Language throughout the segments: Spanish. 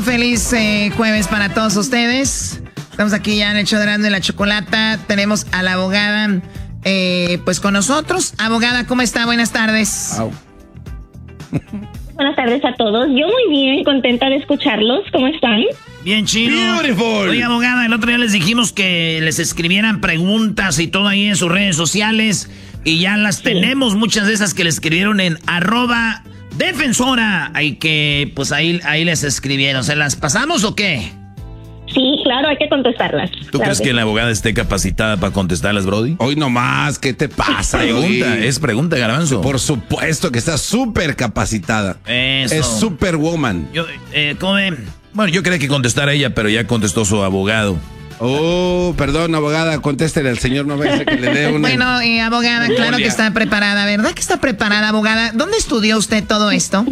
Feliz jueves para todos ustedes. Estamos aquí ya en el show de Erasmo y la Chocolata. Tenemos a la abogada pues con nosotros. Abogada, ¿cómo está? Buenas tardes. Wow. Buenas tardes a todos. Yo muy bien, contenta de escucharlos. ¿Cómo están? Bien chido. Beautiful. Oye, abogada, el otro día les dijimos que les escribieran preguntas y todo ahí en sus redes sociales. Y ya las tenemos, muchas de esas que les escribieron en @defensora. Y que pues ahí les escribieron. ¿Se las pasamos o qué? Sí, claro, hay que contestarlas. ¿Tú crees que la abogada esté capacitada para contestarlas, Brody? Hoy nomás, ¿qué te pasa? Pregunta, Garbanzo. Por supuesto que está súper capacitada. Eso. Es superwoman. ¿Cómo ven? Bueno, yo creía que contestara ella, pero ya contestó su abogado. Oh, perdón, abogada, contéstele al señor, no vaya a ser que le dé una... Bueno, abogada, claro que está preparada, ¿verdad que está preparada, abogada? ¿Dónde estudió usted todo esto?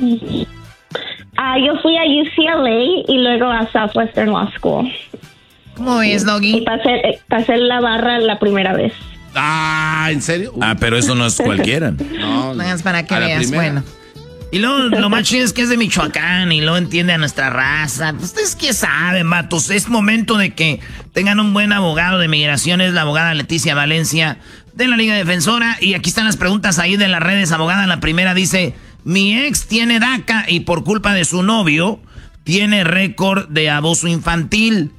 Yo fui a UCLA y luego a Southwestern Law School. ¿Cómo es, Doggy? Y pasé la barra la primera vez. Ah, ¿en serio? Pero eso no es cualquiera. No, Más para que a la veas, primera. bueno. Y luego, lo más chido es que es de Michoacán y luego entiende a nuestra raza. Ustedes qué saben, vatos. Es momento de que tengan un buen abogado de migración. Es la abogada Leticia Valencia de la Liga Defensora. Y aquí están las preguntas ahí de las redes, abogada. La primera dice: mi ex tiene DACA y por culpa de su novio tiene récord de abuso infantil.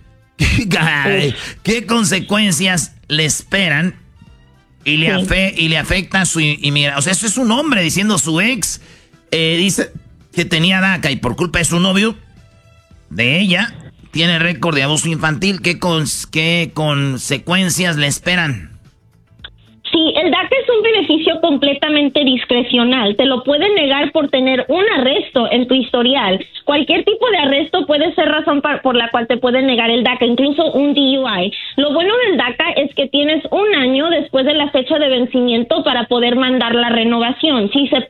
¿Qué consecuencias le esperan y le afecta su inmigración? O sea, eso es un hombre diciendo su ex dice que tenía DACA y por culpa de su novio, de ella, tiene récord de abuso infantil. ¿Qué consecuencias le esperan? Sí, el DACA es un beneficio completamente discrecional. Te lo pueden negar por tener un arresto en tu historial. Cualquier tipo de arresto puede ser razón por la cual te pueden negar el DACA, incluso un DUI. Lo bueno del DACA es que tienes un año después de la fecha de vencimiento para poder mandar la renovación. Si se